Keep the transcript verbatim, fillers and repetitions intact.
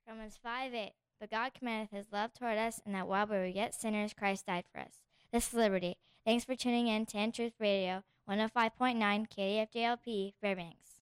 Romans five eight. But God commendeth his love toward us, and that while we were yet sinners, Christ died for us. This is Liberty. Thanks for tuning in to In Truth Radio, one oh five point nine K D F J L P, Fairbanks.